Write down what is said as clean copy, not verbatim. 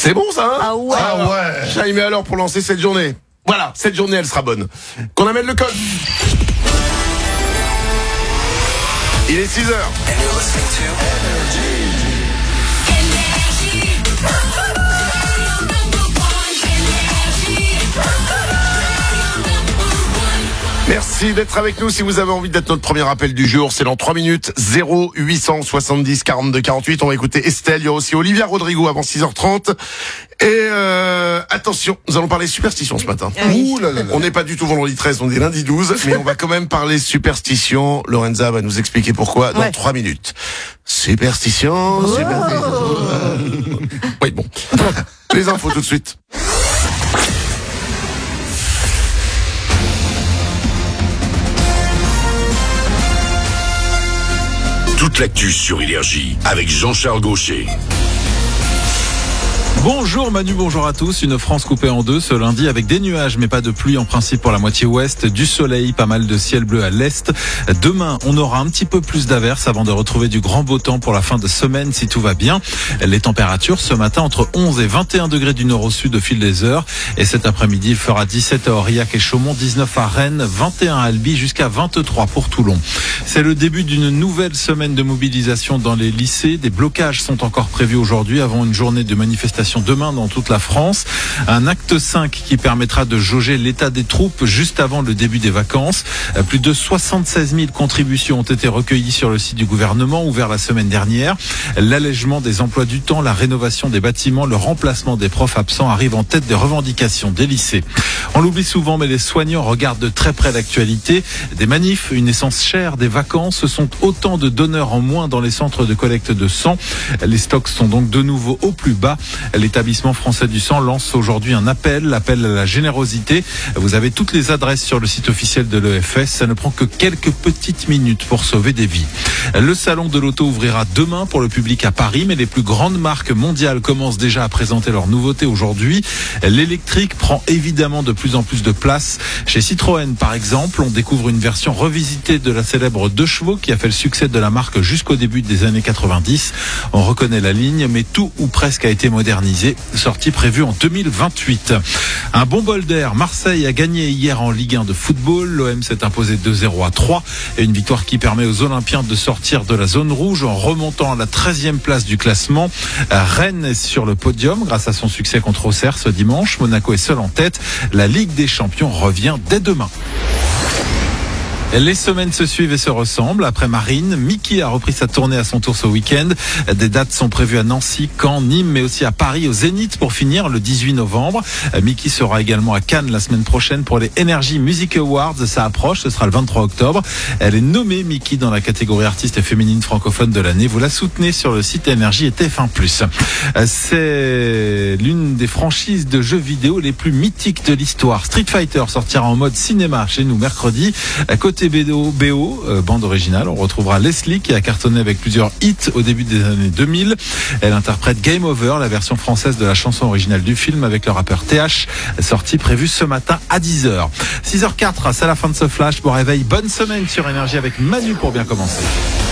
C'est bon ça, hein? Ah ouais. Alors, Jaime alors pour lancer cette journée. Voilà, cette journée elle sera bonne. Qu'on amène le code. Il est 6h. Merci d'être avec nous. Si vous avez envie d'être notre premier appel du jour, c'est dans 3 minutes. 0870 42 48. On va écouter Estelle. Il y a aussi Olivia Rodrigo avant 6h30. Et attention, nous allons parler superstition ce matin. Oui. On n'est pas du tout vendredi 13, on est lundi 12, mais on va quand même parler superstition. Lorenza va nous expliquer pourquoi dans 3 minutes. Superstition. Oui, bon. Les infos tout de suite. Toute l'actu sur Énergie avec Jean-Charles Gaucher. Bonjour Manu, bonjour à tous. Une France coupée en deux ce lundi avec des nuages mais pas de pluie en principe pour la moitié ouest, du soleil, pas mal de ciel bleu à l'est. Demain, on aura un petit peu plus d'averses avant de retrouver du grand beau temps pour la fin de semaine si tout va bien. Les températures ce matin entre 11 et 21 degrés du nord au sud au fil des heures. Et cet après-midi, il fera 17 à Aurillac et Chaumont, 19 à Rennes, 21 à Albi jusqu'à 23 pour Toulon. C'est le début d'une nouvelle semaine de mobilisation dans les lycées. Des blocages sont encore prévus aujourd'hui avant une journée de manifestation demain dans toute la France. Un acte 5 qui permettra de jauger l'état des troupes juste avant le début des vacances. Plus de 76 000 contributions ont été recueillies sur le site du gouvernement ouvert la semaine dernière. L'allègement des emplois du temps, la rénovation des bâtiments, le remplacement des profs absents arrivent en tête des revendications des lycées. On l'oublie souvent, mais les soignants regardent de très près l'actualité. Des manifs, une essence chère, des vacances, ce sont autant de donneurs en moins dans les centres de collecte de sang. Les stocks sont donc de nouveau au plus bas. L'Établissement français du sang lance aujourd'hui un appel à la générosité. Vous avez toutes les adresses sur le site officiel de l'EFS. Ça ne prend que quelques petites minutes pour sauver des vies. Le salon de l'auto ouvrira demain pour le public à Paris, mais les plus grandes marques mondiales commencent déjà à présenter leurs nouveautés aujourd'hui. L'électrique prend évidemment de plus en plus de place. Chez Citroën, par exemple, on découvre une version revisitée de la célèbre 2 chevaux qui a fait le succès de la marque jusqu'au début des années 90. On reconnaît la ligne, mais tout ou presque a été modernisé. Sortie prévue en 2028. Un bon bol d'air. Marseille a gagné hier en Ligue 1 de football. L'OM s'est imposé 2-0 à 3. Et une victoire qui permet aux Olympiens de sortir de la zone rouge en remontant à la 13e place du classement. Rennes est sur le podium grâce à son succès contre Auxerre ce dimanche. Monaco est seul en tête. La Ligue des Champions revient dès demain. Les semaines se suivent et se ressemblent. Après Marine, Mickey a repris sa tournée à son tour ce week-end. Des dates sont prévues à Nancy, Caen, Nîmes, mais aussi à Paris, au Zénith pour finir le 18 novembre. Mickey sera également à Cannes la semaine prochaine pour les Energy Music Awards. Ça approche, ce sera le 23 octobre. Elle est nommée Mickey dans la catégorie artiste féminine francophone de l'année. Vous la soutenez sur le site Énergie et TF1+. C'est l'une des franchises de jeux vidéo les plus mythiques de l'histoire. Street Fighter sortira en mode cinéma chez nous mercredi. À côté BO, bande originale, on retrouvera Leslie qui a cartonné avec plusieurs hits au début des années 2000. Elle interprète Game Over, la version française de la chanson originale du film avec le rappeur TH, sortie prévue ce matin à 10h. 6h04, c'est la fin de ce flash. Bon réveil, bonne semaine sur Énergie avec Manu pour bien commencer.